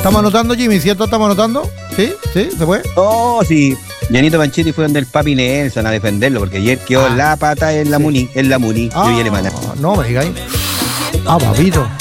¿Estamos anotando, Jimmy? ¿Cierto? ¿Estamos anotando? ¿Sí? ¿Sí? ¿Se puede? No, sí. Janito Panchetti fue donde el papi Nelson a defenderlo, porque ayer quedó la pata en la Muni, en la Muni, de Villa Alemana. No me digáis. Papito.